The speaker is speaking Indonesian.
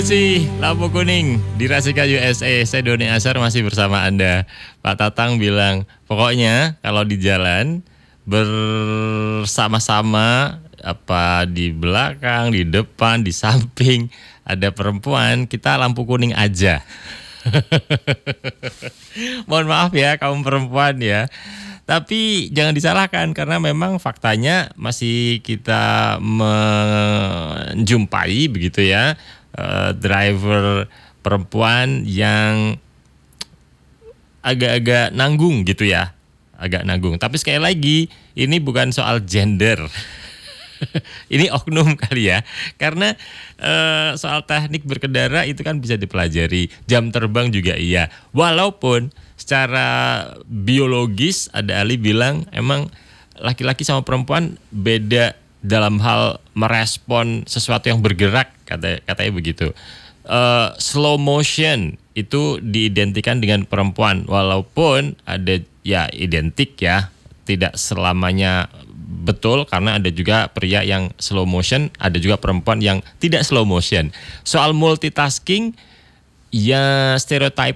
Lampu kuning di Rasika USA. Saya Doni Asar masih bersama Anda. Pak Tatang bilang, pokoknya kalau di jalan bersama-sama, apa di belakang, di depan, di samping ada perempuan, kita lampu kuning aja. Mohon maaf ya kaum perempuan ya. Tapi jangan disalahkan karena memang faktanya masih kita menjumpai begitu ya, driver perempuan yang agak-agak nanggung gitu ya, agak nanggung. Tapi sekali lagi ini bukan soal gender. Ini oknum kali ya, karena soal teknik berkendara itu kan bisa dipelajari, jam terbang juga iya. Walaupun secara biologis ada ahli bilang emang laki-laki sama perempuan beda dalam hal merespon sesuatu yang bergerak, katanya begitu. Slow motion itu diidentikan dengan perempuan, walaupun ada ya identik ya, tidak selamanya betul karena ada juga pria yang slow motion, ada juga perempuan yang tidak slow motion. Soal multitasking, ya stereotype